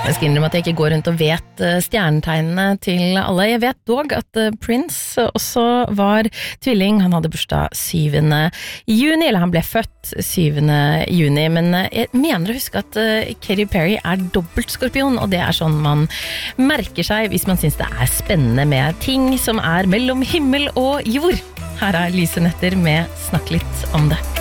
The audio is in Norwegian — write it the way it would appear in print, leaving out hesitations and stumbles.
Jeg skal innrømme at jeg ikke går rundt og vet stjernetegnene til alle. Jeg vet dog at Prince også var tvilling. Han hadde bursdag 7. juni, eller han ble født 7. juni, men jeg mener å huske at Katy Perry dobbelt skorpion, og det sånn man merker seg hvis man synes det spennende med ting som mellom himmel og jord. Her Lise Nøtter med Snakk litt om det.